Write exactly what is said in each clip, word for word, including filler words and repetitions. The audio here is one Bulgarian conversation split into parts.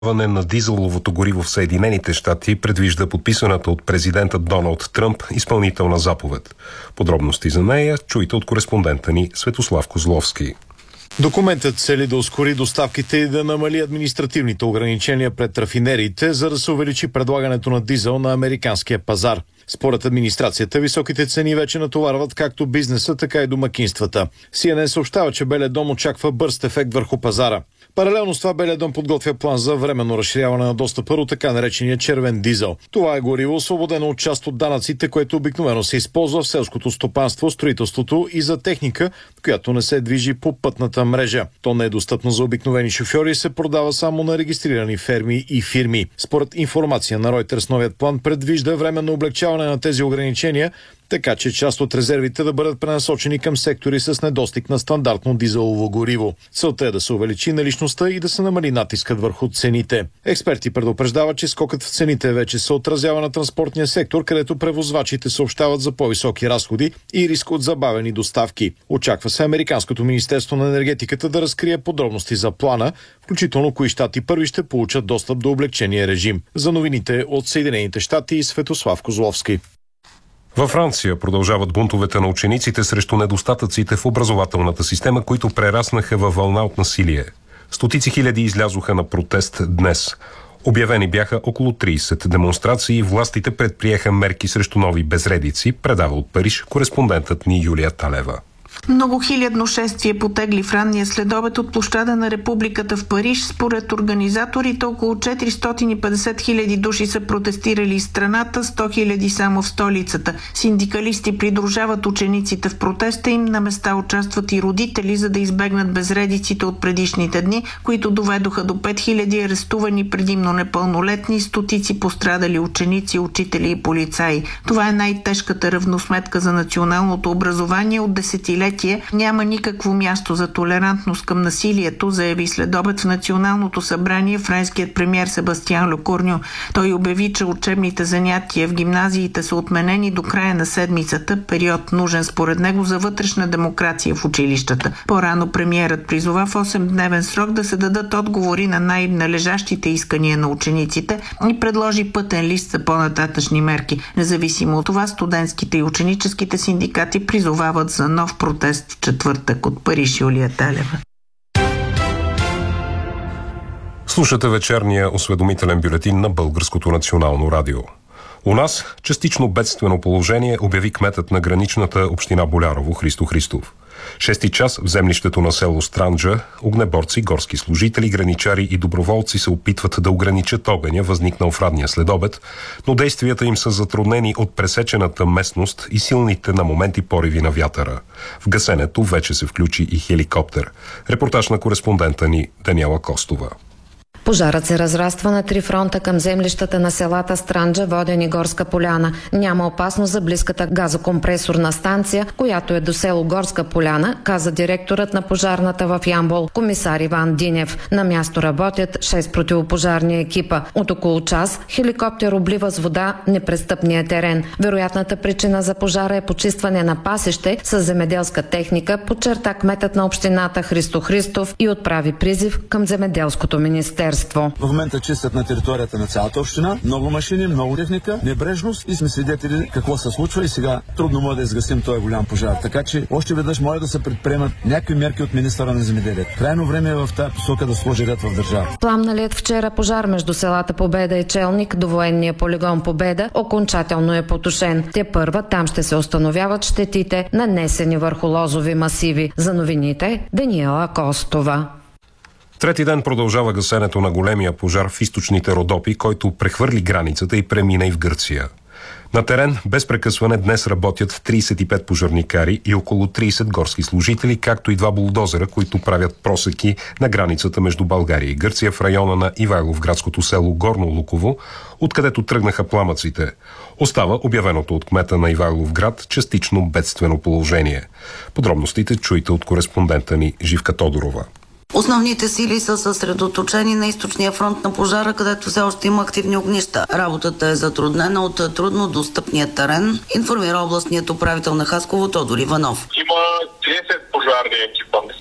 на дизеловото гориво в Съединените щати предвижда подписаната от президента Доналд Тръмп изпълнителна заповед. Подробности за нея чуйте от кореспондента ни Светослав Козловски. Документът цели да ускори доставките и да намали административните ограничения пред рафинериите, за да се увеличи предлагането на дизел на американския пазар. Според администрацията, високите цени вече натоварват както бизнеса, така и домакинствата. Си Ен Ен съобщава, че Белия дом очаква бърз ефект върху пазара. Паралелно с това Белия дом подготвя план за временно разширяване на достъпа до така наречения червен дизел. Това е гориво, освободено от част от данъците, което обикновено се използва в селското стопанство, строителството и за техника, която не се движи по пътната мрежа. То не е достъпно за обикновени шофьори и се продава само на регистрирани ферми и фирми. Според информация на Reuters, новият план предвижда временно облегчаване на тези ограничения, така че част от резервите да бъдат пренасочени към сектори с недостиг на стандартно дизелово гориво. Целта е да се увеличи наличността и да се намали натискът върху цените. Експерти предупреждават, че скокът в цените вече се отразява на транспортния сектор, където превозвачите съобщават за по-високи разходи и риск от забавени доставки. Очаква се Американското министерство на енергетиката да разкрие подробности за плана, включително кои щати първи ще получат достъп до облегчения режим. За новините от Съединените щати и Светослав Козловски. Във Франция продължават бунтовете на учениците срещу недостатъците в образователната система, които прераснаха във вълна от насилие. Стотици хиляди излязоха на протест днес. Обявени бяха около трийсет демонстрации и властите предприеха мерки срещу нови безредици, предава от Париж кореспондентът ни Юлия Талева. Многохилядно шествие потегли в ранния следобед от площада на Републиката в Париж. Според организаторите около четиристотин и петдесет хиляди души са протестирали из страната, сто хиляди само в столицата. Синдикалисти придружават учениците в протеста им, на места участват и родители, за да избегнат безредиците от предишните дни, които доведоха до пет хиляди арестувани, предимно непълнолетни, стотици пострадали ученици, учители и полицаи. Това е най-тежката равносметка за националното образование от десетилетия. Няма никакво място за толерантност към насилието, заяви следобед в Националното събрание френският премиер Себастиан Лекорньо. Той обяви, че учебните занятия в гимназиите са отменени до края на седмицата, период нужен според него за вътрешна демокрация в училищата. По-рано премиерът призова в осемдневен срок да се дадат отговори на най-належащите искания на учениците и предложи пътен лист за по-нататъчни мерки. Независимо от това, студентските и ученическите синдикати призовават за нов протест в четвъртък. От Париж, Юлия Талева. Слушате вечерния осведомителен бюлетин на Българското национално радио. У нас частично бедствено положение обяви кметът на граничната община Болярово Христо Христов. Шести час в землището на село Странджа огнеборци, горски служители, граничари и доброволци се опитват да ограничат огъня, възникнал в ранния следобед, но действията им са затруднени от пресечената местност и силните на моменти пориви на вятъра. В гасенето вече се включи и хеликоптер. Репортаж на кореспондента ни Даниела Костова. Пожарът се разраства на три фронта към землищата на селата Странджа, Воден и Горска поляна. Няма опасност за близката газокомпресорна станция, която е до село Горска поляна, каза директорът на пожарната в Ямбол, комисар Иван Динев. На място работят шест противопожарни екипа. От около час хеликоптер облива с вода непрестъпния терен. Вероятната причина за пожара е почистване на пасище с земеделска техника, подчерта кметът на общината Христо Христов и отправи призив към земеделското министерство. В момента чистят на територията на цялата община. Много машини, много техника, небрежност и сме свидетели какво се случва и сега трудно може да изгасим този голям пожар. Така че още веднъж може да се предприемат някакви мерки от министъра на земеделието. Крайно време е в тази посока да сложи ред в държава. Пламналият вчера пожар между селата Победа и Челник до военния полигон Победа окончателно е потушен. Те първа там ще се установяват щетите, нанесени върху лозови масиви. За новините Даниела Костова. Трети ден продължава гасенето на големия пожар в източните Родопи, който прехвърли границата и премина и в Гърция. На терен без прекъсване днес работят трийсет и пет пожарникари и около трийсет горски служители, както и два булдозера, които правят просеки на границата между България и Гърция в района на Ивайловградското село Горно Луково, откъдето тръгнаха пламъците. Остава обявеното от кмета на Ивайловград частично бедствено положение. Подробностите чуйте от кореспондента ни Живка Тодорова. Основните сили са съсредоточени на източния фронт на пожара, където все още има активни огнища. Работата е затруднена от трудно достъпния терен, информира областният управител на Хасково Тодор Иванов. Има трийсет пожарни екипа, четирийсет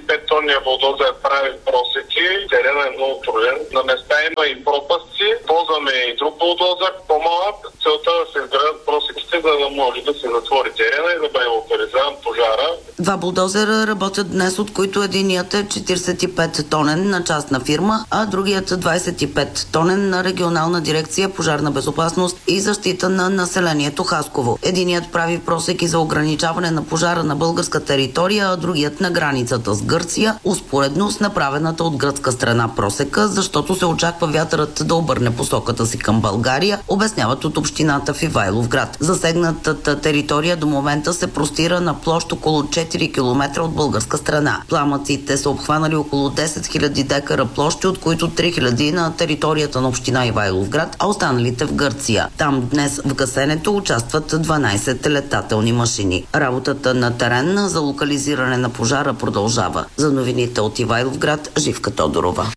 и пет тонния булдозер прави просеки, терена е много труден. На места има и пропасти, ползваме и друг булдозер, по-малък. Целта е да се изградят просеките, за да може да се затвори терена и да бъде локализиран пожара. Два булдозера работят днес, от които единият е четиридесет и пет тонен на частна фирма, а другият двадесет и пет тонен на регионална дирекция пожарна безопасност и защита на населението Хасково. Единият прави просеки за ограничаване на пожара на българска територия, а другият на границата с Гърция, успоредно с направената от гръцка страна просека, защото се очаква вятърът да обърне посоката си към България, обясняват от общината в Ивайловград. Засегнатата територия до момента се простира на площ около четири километра от българска страна. Пламъците са обхванали около десет хиляди декара площи, от които три хиляди на територията на община Ивайловград, а останалите в Гърция. Там днес в гасенето участват дванадесет летателни машини. Работата на терен за локализиране на пожара продължава. За новините от Ивайловград, Живка Тодорова.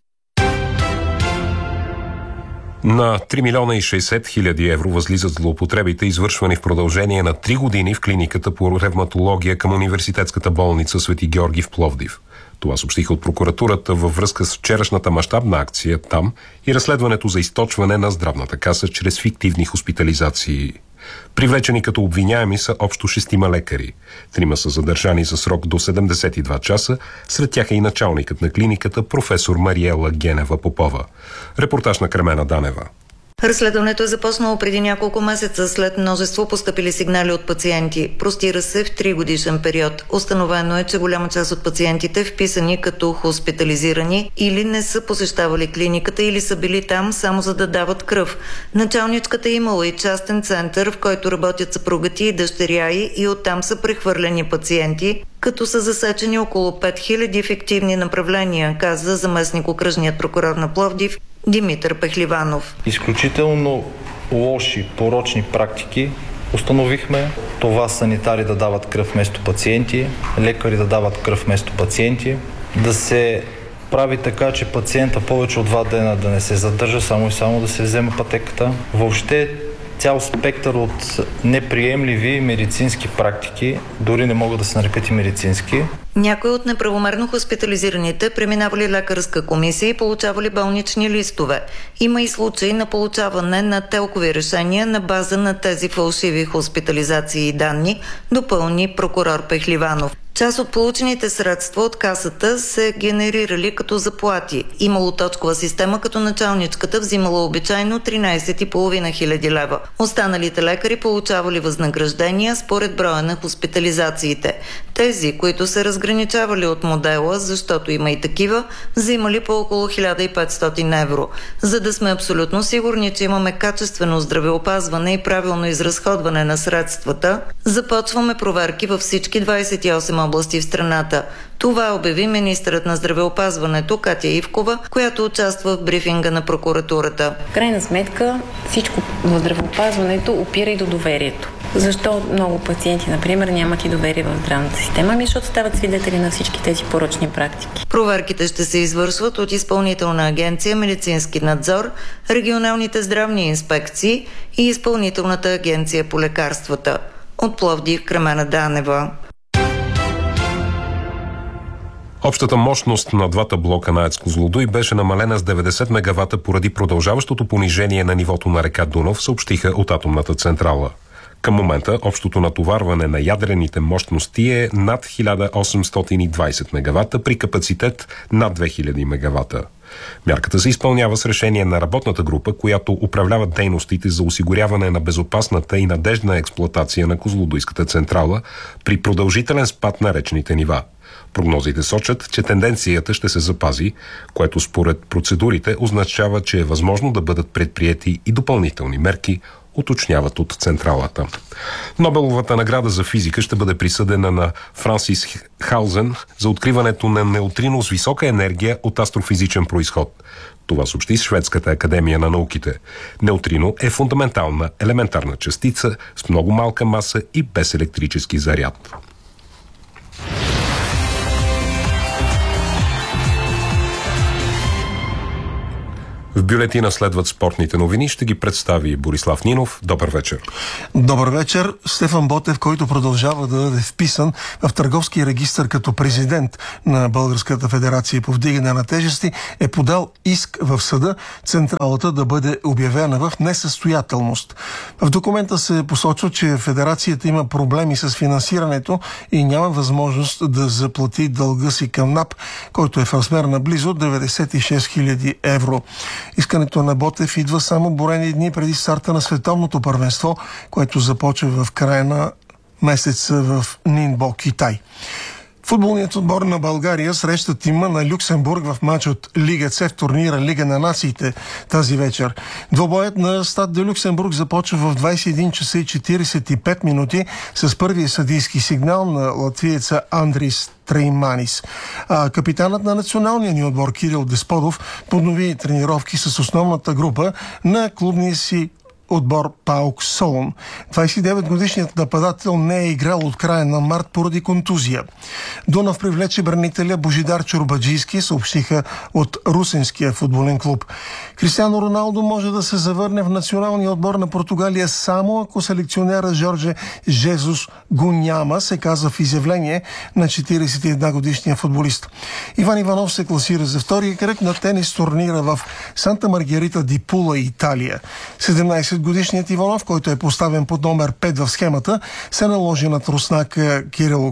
На три милиона и шейсет хиляди евро възлизат злоупотребите, извършвани в продължение на три години в клиниката по ревматология към университетската болница Свети Георги в Пловдив. Това съобщиха от прокуратурата във връзка с вчерашната мащабна акция там и разследването за източване на здравната каса чрез фиктивни хоспитализации. Привлечени като обвиняеми са общо шестима лекари. Трима са задържани за срок до седемдесет и два часа, сред тях е и началникът на клиниката професор Мариела Генева-Попова. Репортаж на Кремена Данева. Разследването е започнало преди няколко месеца след множество постъпили сигнали от пациенти. Простира се в тригодишен период. Установено е, че голяма част от пациентите, вписани като хоспитализирани, или не са посещавали клиниката, или са били там само за да дават кръв. Началничката е имала и частен център, в който работят съпругати и дъщеря й, и оттам са прехвърлени пациенти, като са засечени около пет хиляди фиктивни направления, каза заместник-окръжният прокурор на Пловдив Димитър Пехливанов. Изключително лоши, порочни практики установихме. Това санитари да дават кръв вместо пациенти, лекари да дават кръв вместо пациенти, да се прави така, че пациента повече от два дена да не се задържа, само и само да се взема пътеката. Въобще цял спектър от неприемливи медицински практики, дори не могат да се нарекат и медицински. Някои от неправомерно хоспитализираните преминавали лекарска комисия и получавали болнични листове. Има и случаи на получаване на телкови решения на база на тези фалшиви хоспитализации и данни, допълни прокурор Пехливанов. Част от получените средства от касата се генерирали като заплати. Имало точкова система, като началничката взимала обичайно тринадесет и половина хиляди лева. Останалите лекари получавали възнаграждения според броя на хоспитализациите. Тези, които се разграничавали от модела, защото има и такива, взимали по около хиляда и петстотин евро. За да сме абсолютно сигурни, че имаме качествено здравеопазване и правилно изразходване на средствата, започваме проверки във всички двадесет и осем области в страната. Това обяви министърът на здравеопазването Катя Ивкова, която участва в брифинга на прокуратурата. В крайна сметка всичко в здравеопазването опира и до доверието. Защо много пациенти, например, нямат и доверие в здравната система? Ами защото стават свидетели на всички тези порочни практики. Проверките ще се извършват от Изпълнителна агенция медицински надзор, регионалните здравни инспекции и Изпълнителната агенция по лекарствата. От Пловдив, Кремена Данева. Общата мощност на двата блока на АЕЦ Козлодуй беше намалена с деветдесет мегавата поради продължаващото понижение на нивото на река Дунав, съобщиха от атомната централа. Към момента общото натоварване на ядрените мощности е над хиляда осемстотин и двадесет мегавата при капацитет над две хиляди мегавата. Мярката се изпълнява с решение на работната група, която управлява дейностите за осигуряване на безопасната и надеждна експлоатация на Козлодуйската централа при продължителен спад на речните нива. Прогнозите сочат, че тенденцията ще се запази, което според процедурите означава, че е възможно да бъдат предприети и допълнителни мерки, уточняват от централата. Нобеловата награда за физика ще бъде присъдена на Франсис Хаузен за откриването на неутрино с висока енергия от астрофизичен произход. Това съобщи Шведската академия на науките. Неутрино е фундаментална елементарна частица с много малка маса и без електрически заряд. В бюлетина следват спортните новини. Ще ги представи Борислав Нинов. Добър вечер. Добър вечер. Стефан Ботев, който продължава да бъде вписан в търговския регистър като президент на Българската федерация по вдигане на тежести, е подал иск в съда централата да бъде обявена в несъстоятелност. В документа се посочва, че федерацията има проблеми с финансирането и няма възможност да заплати дълга си към НАП, който е в размер на близо деветдесет и шест хиляди евро. Искането на Ботев идва само борени дни преди старта на световното първенство, което започва в края на месеца в Нинбо, Китай. Футболният отбор на България среща тима на Люксембург в матч от Лига С в турнира Лига на нациите тази вечер. Двобоят на Стад де Люксембург започва в двадесет и един часа и четиридесет и пет минути с първия съдийски сигнал на латвиеца Андрис Трейманис. А капитанът на националния ни отбор Кирил Десподов поднови тренировки с основната група на клубния си отбор ПАОК Солун. двадесет и девет годишният нападател не е играл от края на март поради контузия. Дунав привлече бранителя Божидар Чорбаджийски, съобщиха от русенския футболен клуб. Кристиано Роналдо може да се завърне в националния отбор на Португалия само ако селекционера Жорже Жезус го няма, се казва в изявление на четиридесет и една годишния футболист. Иван Иванов се класира за втория кръг на тенис турнира в Санта Маргарита ди Пула, Италия. седемнадесет годишният Иванов, който е поставен под номер пет в схемата, се наложи над руснака Кирил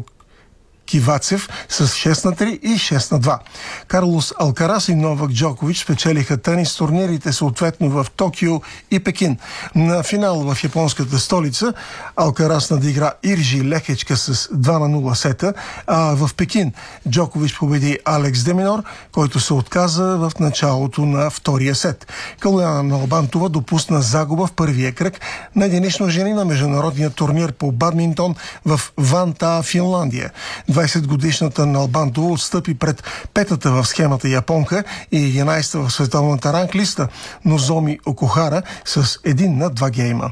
Кивацев с шест на три и шест на два. Карлос Алкарас и Новак Джокович спечелиха тенис турнирите съответно в Токио и Пекин. На финал в японската столица Алкарас надигра Иржи Лекечка с два на нула сета, а в Пекин Джокович победи Алекс Деминор, който се отказа в началото на втория сет. Калуяна Налбантова допусна загуба в първия кръг на единично жени на международния турнир по бадминтон в Вантаа, Финландия. двадесетгодишната Налбантова отстъпи пред петата в схемата японка и единадесета в световната ранглиста Нозоми Окухара с един на два гейма.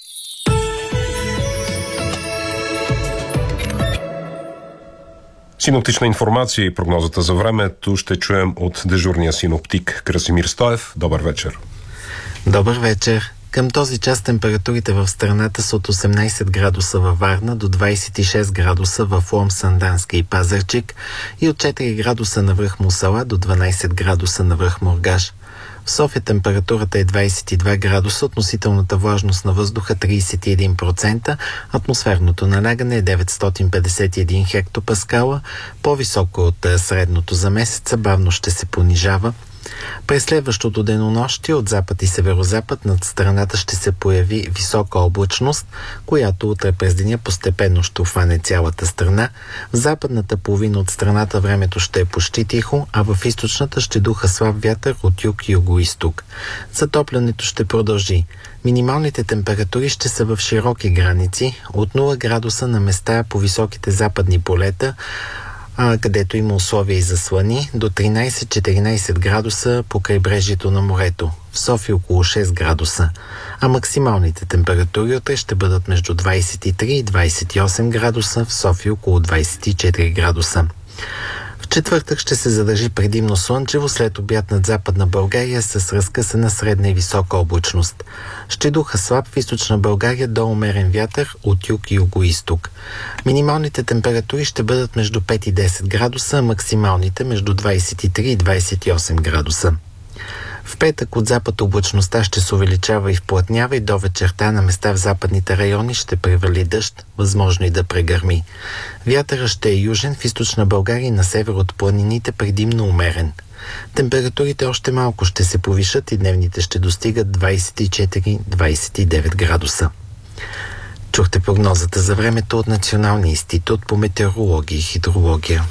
Синоптична информация и прогнозата за времето ще чуем от дежурния синоптик Красимир Стоев. Добър вечер. Добър вечер. Към този час температурите в страната са от осемнадесет градуса във Варна до двадесет и шест градуса в Лом, Сандански и Пазарджик и от четири градуса на връх Мусала до дванадесет градуса на връх Мургаш. В София температурата е двадесет и два градуса, относителната влажност на въздуха тридесет и един процента, атмосферното налягане е деветстотин петдесет и един хектопаскала, по-високо от средното за месеца, бавно ще се понижава. През следващото денонощие от запад и северозапад над страната ще се появи висока облачност, която утре през деня постепенно ще обхване цялата страна. В западната половина от страната времето ще е почти тихо, а в източната ще духа слаб вятър от юг и юго-исток. Затоплянето ще продължи. Минималните температури ще са в широки граници, от нула градуса на места по високите западни полета, А, където има условия и за слани, до тринадесет-четиринадесет градуса по крайбрежието на морето. В София около шест градуса. А максималните температури утре ще бъдат между двадесет и три и двадесет и осем градуса, в София около двадесет и четири градуса. В четвъртък ще се задържи предимно слънчево, след обяд над Западна България с разкъсана средна и висока облачност. Ще духа слаб в източна България до умерен вятър от юг и юго-исток. Минималните температури ще бъдат между пет и десет градуса, а максималните между двадесет и три и двадесет и осем градуса. В петък от запад облачността ще се увеличава и вплътнява и до вечерта на места в западните райони ще превали дъжд, възможно и да прегърми. Вятърът ще е южен, в източна България и на север от планините предимно умерен. Температурите още малко ще се повишат и дневните ще достигат двадесет и четири до двадесет и девет градуса. Чухте прогнозата за времето от Националния институт по метеорология и хидрология.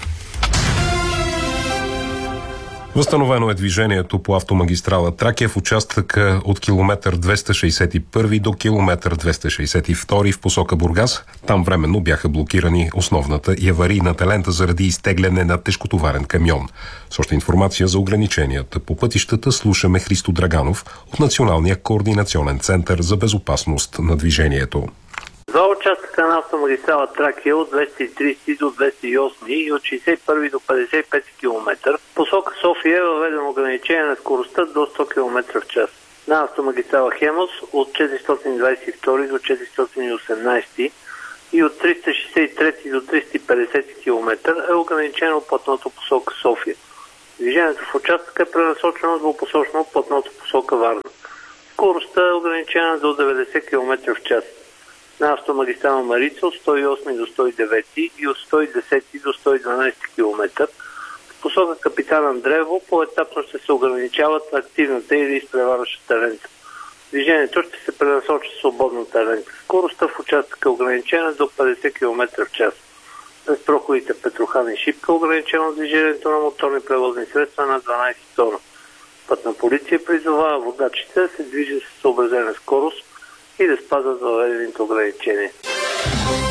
Възстановено е движението по автомагистрала Тракия в участъка от километър двеста шейсет и първи до километър двеста шейсет и втори в посока Бургас. Там временно бяха блокирани основната и аварийната лента заради изтегляне на тежкотоварен камион. С още информация за ограниченията по пътищата слушаме Христо Драганов от Националния координационен център за безопасност на движението. Два участъка на автомагистрала Тракия от двеста и тридесет до двеста и осем и от шейсет и първи до петдесет и пети километър. Посока София е въведено ограничение на скоростта до сто километра в час. На автомагистрала Хемус от четиристотин двадесет и втори до четиристотин и осемнадесети и от триста шейсет и трети до триста и петдесети километър е ограничено платното посока София. Движението в участъка е пренасочено двупосочно платното посока Варна. Скоростта е ограничена до деветдесет километра в час. На автомагистрала Марица от сто и осми до сто и девети и от сто и десети до сто и дванадесети километър. В посока Капитан Андреево поетапно ще се ограничават активната или изпреварващата лента. Движението ще се пренасочи свободната лента. Скоростта в участъка е ограничена до петдесет километра в час. През проходите Петрохан и Шипка ограничено движението на моторни превозни средства на дванадесет тона. Пътна полиция призовава водачите да се движат с съобразена скорост и да спазват въведените ограничения.